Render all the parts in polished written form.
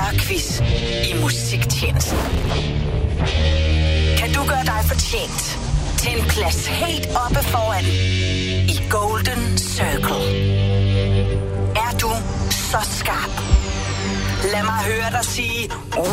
Spørrequiz i Musiktjenesten. Kan du gøre dig fortjent til en plads helt oppe foran i Golden Circle? Er du så skarp? Lad mig høre dig sige...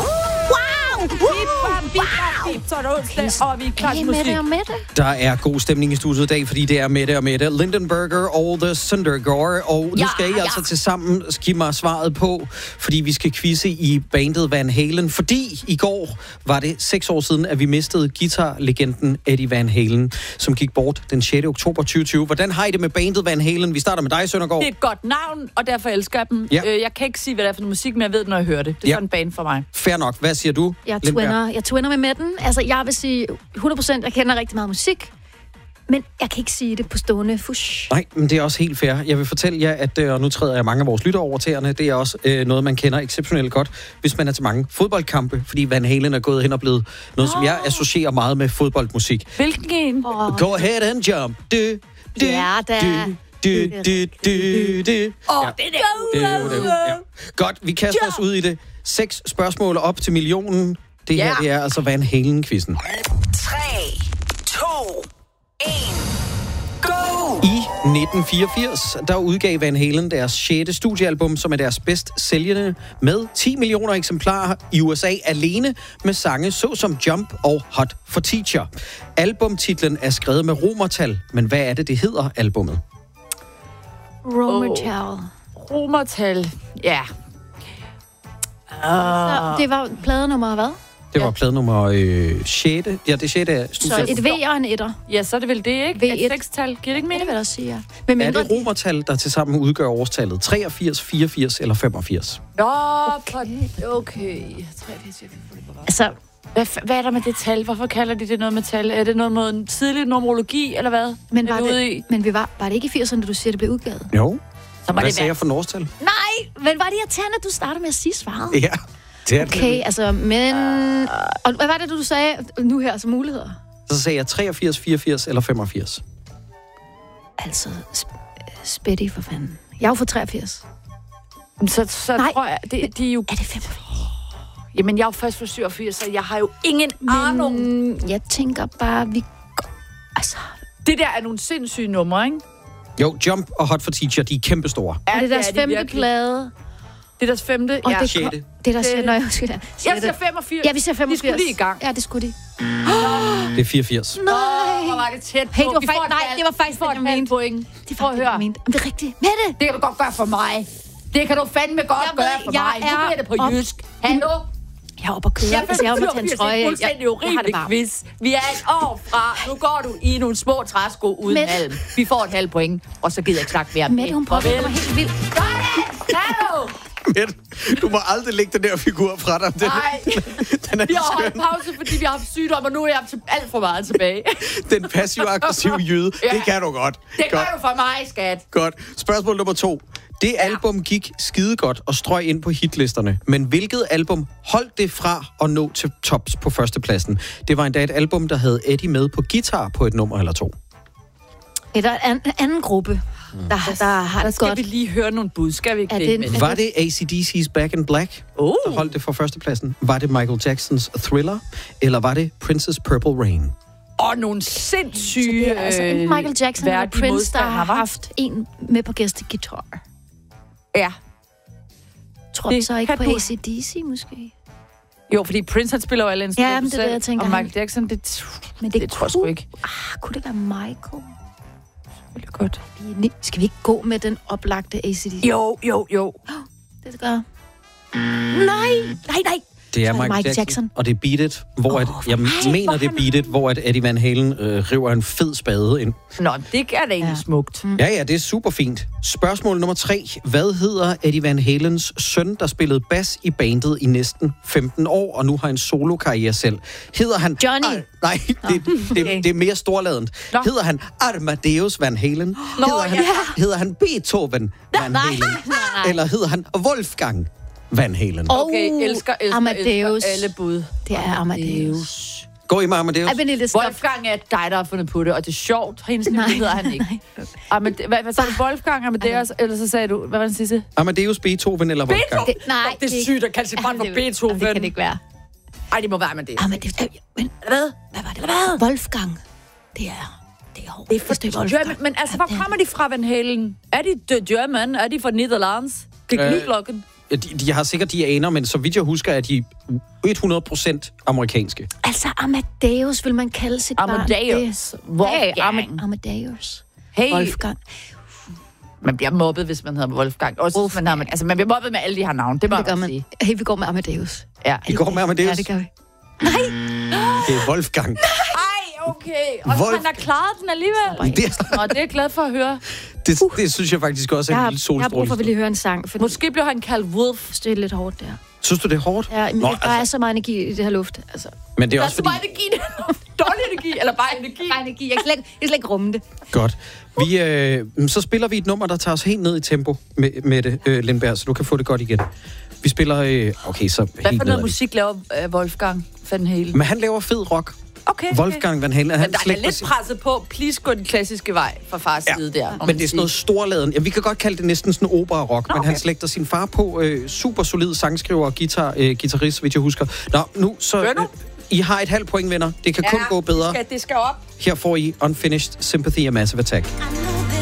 Så er der onsdag, og vi er klar til musik. Der er god stemning i studiet i dag, fordi det er Mette, Lindenberger og The Sundergaard. Og nu skal I altså til sammen give mig svaret på, fordi vi skal quizze i bandet Van Halen. Fordi i går var det 6 år siden, at vi mistede guitarlegenden Eddie Van Halen, som gik bort den 6. oktober 2020. Hvordan har I det med bandet Van Halen? Vi starter med dig, Søndergaard. Det er et godt navn, og derfor elsker jeg dem. Ja. Jeg kan ikke sige, hvad det er for musik, men jeg ved det, når jeg hører det. Det er sådan en band for mig. Fair nok. Hvad siger du? Jeg twinner med Metten. Altså, jeg vil sige 100%, jeg kender rigtig meget musik, men jeg kan ikke sige det på stående fush. Nej, men det er også helt fair. Jeg vil fortælle jer, at, og nu træder jeg mange af vores lyttere over tæerne, det er også noget, man kender exceptionelt godt, hvis man er til mange fodboldkampe, fordi Van Halen er gået hen og blevet noget, som jeg associerer meget med fodboldmusik. Hvilken en? Go ahead and jump. Ja, da. Det er Ja. Godt, vi kaster os ud i det. 6 spørgsmål op til millionen. Det her, det er altså Van Halen-quizzen. 3, 2, 1, go! I 1984, der udgav Van Halen deres 6. studiealbum, som er deres bedst sælgende, med 10 millioner eksemplarer i USA alene, med sange såsom Jump og Hot for Teacher. Albumtitlen er skrevet med romertal, men hvad er det hedder, albummet? Romertal. Ja. Så det var pladenummer hvad? Det var pladenummer 6. Ja, det 6. er Så et V og en etter. Ja, så er det vel det, ikke? V1. Et 6-tal. Giver det ikke Det mening? vil jeg også sige, ja. Er det romertal, der tilsammen udgør årstallet 83, 84 eller 85? Okay. Altså, Hvad er der med det tal? Hvorfor kalder de det noget med tal? Er det noget med en tidlig numerologi, eller hvad? men var det ikke i 80'erne, du siger, det blev udgivet? Jo. Så må Hvad det sagde jeg for årstal? Nej, men var det irriterende, at du starter med at sige svaret? Ja, det er Okay, altså, men... Og hvad var det, du sagde nu her som muligheder? Så sagde jeg 83, 84 eller 85. Altså, spættig for fanden. Jeg er jo for 83. Så Nej. tror jeg, de er jo... Er det 85? Jamen, jeg er jo først for 87, så jeg har jo ingen aning. Jeg tænker bare, vi... Altså... Det der er nogle sindssyge numre, ikke? Jo, Jump og Hot for Teacher, de er kæmpestore. Er det deres de 5. virkelig. plade? Det er deres 5. Og Ja. det, Sjette. det er deres... Nå, jeg husker det. Jeg siger 85. Ja, vi siger 85. De skulle lige i gang. Ja, det skulle de. Det er 84. Nej. Hvor var det tæt på. Hey, det var Vi får faktisk... et Nej, halvt- det var faktisk vi får det, et jeg halvt mente. point. Det Prøv var at det, høre. jeg mente. Men det er rigtigt. Mette! Det kan du godt gøre for mig. Det kan du fandme godt Jeg ved, gøre for jeg mig. Nu er bliver det på op- jysk. Hallo? Jeg er oppe at køre. Altså, jeg er oppe at tage en trøje. Det er fuldstændig urimeligt quiz. Vi er et år fra. Nu går du i nogle små træsko uden Men- halm. Vi får et halvt point, og så gider jeg ikke snakke mere om det. Mette, hun påvirker mig helt vildt. Hallo? Men du må aldrig lægge den der figur fra dig. Nej. Den er Vi har holdt skøn. pause, fordi vi har haft sygdom, og nu er jeg alt for meget tilbage. Den passiv-aggressive jyde. Ja. Det kan du godt. Det gør Godt. du for mig, skat. Godt. Spørgsmål nummer 2. Det album gik skidegodt og strøg ind på hitlisterne. Men hvilket album holdt det fra at nå til tops på førstepladsen? Det var endda et album, der havde Eddie med på guitar på et nummer eller 2. Der er en anden gruppe, der har Der det skal godt. vi lige høre nogle bud, skal vi ikke Er det? det- Men- Var det AC/DC's Back in Black, der holdt det fra førstepladsen? Var det Michael Jacksons Thriller? Eller var det Prince's Purple Rain? Og nogle sindssyge... Det er altså enten Michael Jackson eller værdige Prince, der har modstandere, hva'? haft en med på gæstegitar. Ja. Tror du Det så ikke kan på du- AC/DC måske? Jo, fordi Prince, han spiller jo alle instrumenter Ja, men det er det, jeg tænker, og han- Michael Jackson, det Men det tror jeg sgu ikke. Kunne det være Michael? Det er godt. Skal vi ikke gå med den oplagte AC/DC? Jo. Det gør. Nej. Det er Så er det Michael Jackson, og det er Beat It, hvor jeg mener, det er Beat It, hvor at Eddie Van Halen river en fed spade ind. Nå, det er da egentlig smukt. Ja, det er super fint. Spørgsmål nummer 3. Hvad hedder Eddie Van Halens søn, der spillede bas i bandet i næsten 15 år, og nu har en solokarriere selv? Hedder han... Johnny. Nej, det er mere storladent. Nå. Hedder han Amadeus Van Halen? Hedder han Beethoven Van Halen? Eller hedder han Wolfgang Van Halen? Okay, elsker Amadeus. alle bud. Det er Amadeus. Går I med Amadeus? Wolfgang er dig, der har fundet på det, og det er sjovt. Hendes liv hedder han ikke. Hvad sagde du? Wolfgang, Amadeus, eller så sagde du, hvad var den sidste? Amadeus, Beethoven eller Wolfgang? Nej, det er sygt at kalde sit barn for Beethoven. Det kan det ikke være. Ej, det må være Amadeus. Men hvad? Hvad var det? Hvad? Wolfgang. Det er hårdt. Det er for German. Men altså, hvor kommer de fra, Van Halen? Er de German? Er de fra Nederlands? Geklokken? De har sikkert de aner, men så vidt jeg husker, er de 100% amerikanske. Altså, Amadeus vil man kalde sit Amadeus. Wolfgang. Amadeus. Hey. Wolfgang. Man bliver mobbet, hvis man hedder Wolfgang. Også man har, altså, man bliver mobbet med alle de her navne. Det må man sige. Hey, vi går med Amadeus. Ja. Vi går med Amadeus? Ja, det gør vi. Nej! Det er Wolfgang. Okay, og han har klaret den alligevel. Det er jeg glad for at høre. Det synes jeg faktisk også er en lille solstråle. Jeg har brug for at ville høre en sang. Måske blev han kaldt Wolf. Det er lidt hårdt der. Synes du, det er hårdt? Ja, men der er så meget energi i det her luft. Altså. Men det er også så meget energi i det her luft. Dårlig energi, eller bare energi? Bare energi. Jeg kan slet ikke rumme det. Godt. Så spiller vi et nummer, der tager os helt ned i tempo med det, Lindberg, så du kan få det godt igen. Vi spiller... okay, så hvad for noget musik laver Wolfgang Van Halen? Men han laver fed rock. Okay. Wolfgang Van Halen. Men der er lidt presset på. Please gå den klassiske vej fra fars side der. Men det er sådan noget storladen. Ja, vi kan godt kalde det næsten sådan opera-rock, men han slægter sin far på. Super solid sangskriver og guitarist, hvis jeg husker. Nå, nu så... I har et halvt point, venner. Det kan kun gå bedre. Det skal op. Her får I Unfinished Sympathy og Massive Attack.